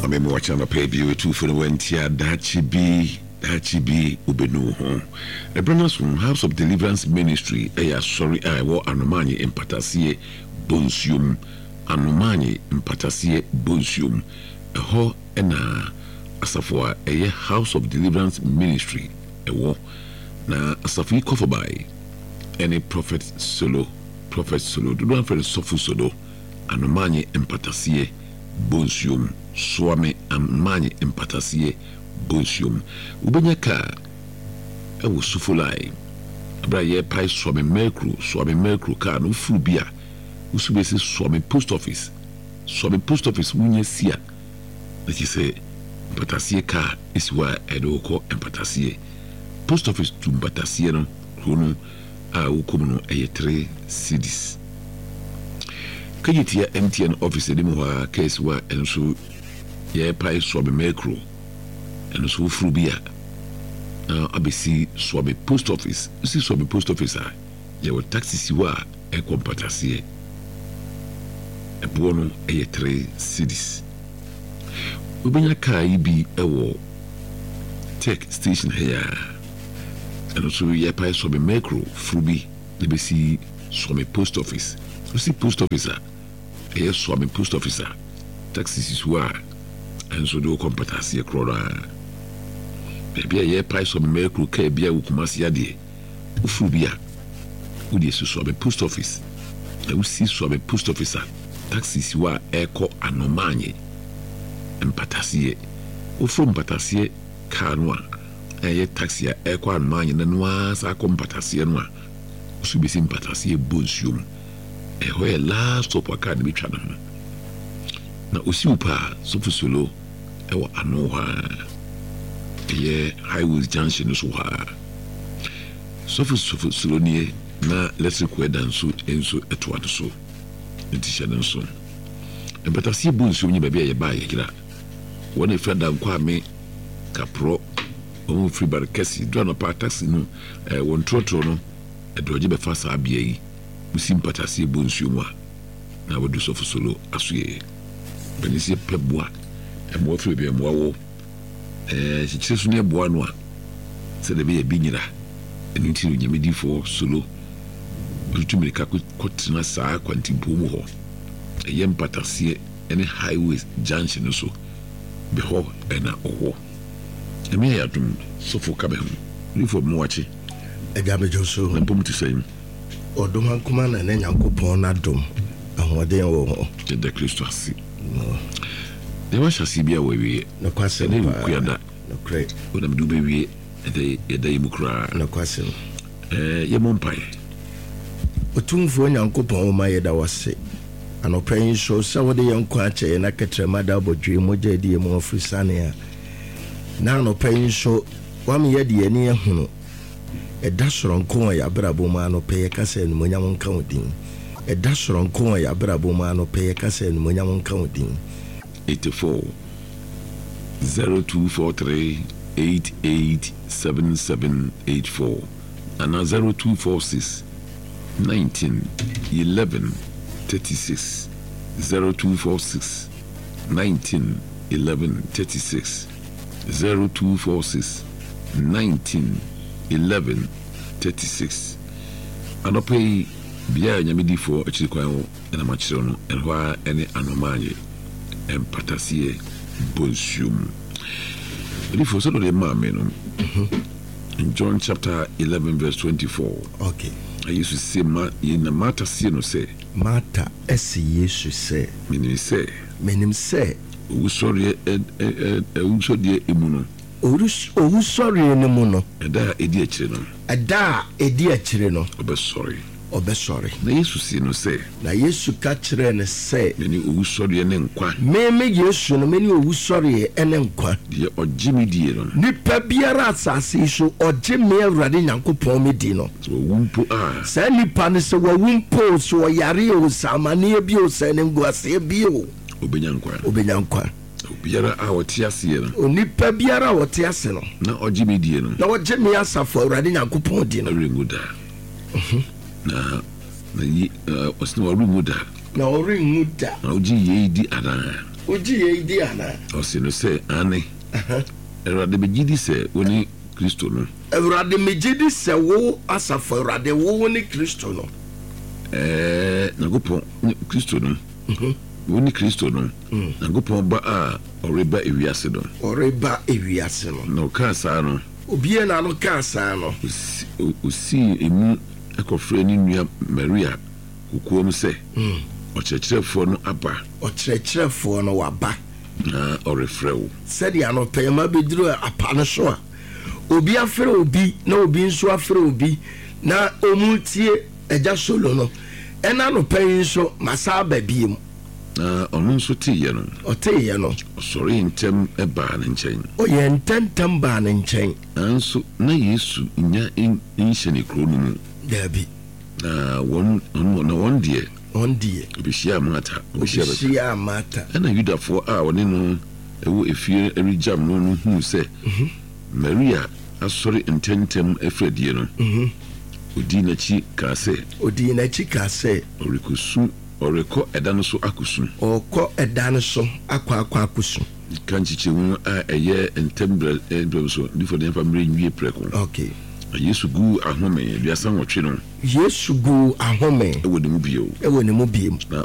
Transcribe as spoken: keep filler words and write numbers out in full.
I mean, watching a pay view two for the winter that she be. That she be ubenu ho. The brothers from House of Deliverance Ministry, eh, sorry, I wa anomani impatasie bonsium, anomani impatasie bonsium. A ho ena asafwa eh House of Deliverance Ministry, eh wo na asafi kofobai. Any prophet solo, prophet solo. Do not for the sofu solo. Anomani impatasie bonsium. Swame amani impatasie. Bonsium ubenya ka ewo sufulai abra ye pai swame merkru swame merkru ka no furu bia usubesi swame post office swame post office munye sia na ki se mpatasie ka isiwa edo ko mpatasie post office tu mpatasie no krono a ukomu no eye three cedis kajitia M T N office de mo ha case wa enso ye pai swame merkru and so frubia uh abesi swabe post office si swabe post office a ye wo taxi siwa e kompatasie e bono e three cedis ubenya kai bi e wo tech station here and so ye pa swabe macro frubi de besi swabe post office si post office a e swabe post office a taxi siwa and so do kompatasie krora bia ye price of miracle ka bia wukumasi ade ufu bia udi su so be post office e usi so be post officer taxi siwa eko anomanye empatasie ufu empatasie kanwa e taxi ya eko anomanye na nwa sa ko empatasie nwa usu bi empatasie bonsium e ho e last stop aka de bitwa na na usi upa so fusolo e wa anoha yeah, Highways Junction so ha. So for so for Solonie na let's record and so enso etwa so. Ntisha den so. E beta si bonsu nyi baba ye ba ye kira. Wona friend dan kwa me kapro o free bar kesi do na pa taxi no e won trotro no e doje be fa sa bia yi. Musim patasi bonsu mu a na wodu so for solo asuye. Benisi peboa e mo free be mo wo eh si so ne boa no a se de be binyira enu ti nyamedi fo solo rutumiri ka kotina saa kwantimpo mu ho eyem patasie ene highways junction so be ho ena owo emi ya dum so fo ka be ho ni fo mu wachi ega be joso na pom ti sayim odom hankuma na na nyankopon na dom ahoden wo ho de Kristo asi no they was a sibia we no kwase ne kuyada no great wona mdu be we e de de mukra no kwase eh ye mompai otumfo nyankopon o ma ye da wase anopan so so de yanko ache na ketrema da bodwe moja de mo afrisane a na anopan so wam ye de ani ehunu e da soronko ya brabo ma anopan ye kase no nyam nka odin e da soronko ya brabo ma anopan ye kase no nyam nka odin eighty-four zero two four three eight eight seven seven eight four and zero two four six nineteen eleven thirty-six zero two four six nineteen eleven thirty-six zero two four six nineteen eleven thirty-six and pay bia nyamedi for actually kwan na machiro no enwa ene anomanye empatasie bonsium. If you saw the man, in John chapter eleven, verse twenty-four. Okay. I used to say, "Ma, in the matter, see no say." Matter, esi Yesu say. Meaning say. Meaning say. Who sorry, eh, eh, eh, who so dear imuno. Who sorry any mono. Ada edi achire no. Ada edi achire no. Obe sorry. Obe sorry. Na Yesu see no say. Na Yesu ka kire ne say. Meaning who sorry ne nkwa. Me me Yesu no many who sorry ene nkwa. Ye ojimi die no. Nipa biara asase so ojimi Awurade Nyankopon me di no. So wumpo ah. Sa nipa ne se wa wumpo so yare o samane bi o se ne ngwase bi o. Obenya nkwa. Obenya nkwa. Biara a wote ase no. Onipa biara wote ase no. Na ojimi die no. Na ojimi asafo Awurade Nyankopon di no. Renguda. Mhm. Na na yi osno waru muda na ɔrenhu da na wogye yei di anaa wogye yei di anaa ɔse no sɛ ane awurade begye di sɛ wo ne kristo no awurade megye di sɛ wo asafo awurade wo ne kristo no ɛɛ nyankopɔn kristo no wo ne kristo no nyankopɔn ba a ɔreba ewiase no ɔreba ewiase no na ɔkaa saa no obie na no kaa saa no osii emu ɛkɔfrɛ ne nua Maria kokoam sɛ ɔkyerɛkyerɛfoɔ no aba ɔkyerɛkyerɛfoɔ no waba na ɔrefrɛ wo sɛdeɛ anɔpɛma bɛduru apa no so a obi afrɛ obi na obi nso afrɛ obi na ɔmu tie agya solo no ɛna anɔpɛ yi nso masa aba biem na ɔno nso teeɛ no ɔteeɛ no ɔsɔre ntɛm ɛbaa ne nkyɛn ɔyɛ ntɛntɛm baa ne nkyɛn nanso na Yesu nya nhyɛ ne kuro no mu daabi na wɔn na wɔn deɛ wɔn deɛ obɛhyia Marta obɛhyia Marta ɛna Yudafoɔ a wɔne no ɛwɔ efie ɛregyam no no huu sɛ Maria asɔre ntɛntɛm afradie no odi n'akyi kaa sɛ odi n'akyi kaa sɛ ɔrekɔsu ɔrekɔ ɛda no so akɔsu ɔrekɔ ɛda no so akɔ akɔ akɔsu ka nkyekyɛmu a ɛyɛ ntɛm brɛ so nifo ne mfa mmerɛ nwie prɛko okay Yesu gu ahome aduasa nwɔtwe no Yesu gu ahome ɛwɔ ne mu bio ɛwɔ ne mu bio na